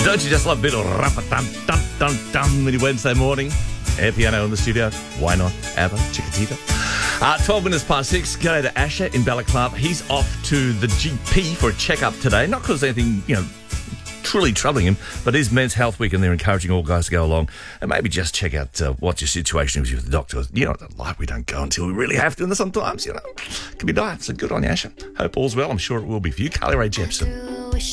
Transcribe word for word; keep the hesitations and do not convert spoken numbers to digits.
Don't you just love a bit of rap-a-dum-dum-dum-dum any Wednesday morning? Air piano in the studio. Why not? ABBA, Chiquitita. Uh, twelve minutes past six. G'day to Asher in Balaclava. He's off to the G P for a checkup today. Not because anything, you know, truly troubling him, but it is Men's Health Week and they're encouraging all guys to go along and maybe just check out uh, what your situation is with the doctor. You know, like we don't go until we really have to, and sometimes, you know, it can be dire. So good on you, Asher. Hope all's well. I'm sure it will be for you. Carly Rae Jepsen.